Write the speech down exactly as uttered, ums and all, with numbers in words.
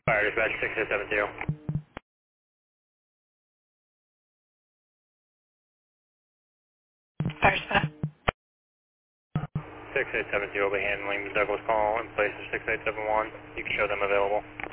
Fire dispatch six eight seven two. Fire dispatch. six eight seven two will be handling the Douglas call in place of six eight seven one. You can show them available.